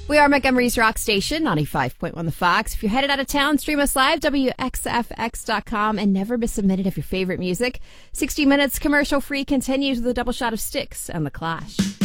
We are Montgomery's Rock Station, 95.1 The Fox. If you're headed out of town, stream us live, WXFX.com, and never miss a minute of your favorite music. 60 minutes commercial free continues with a double shot of Styx and The Clash.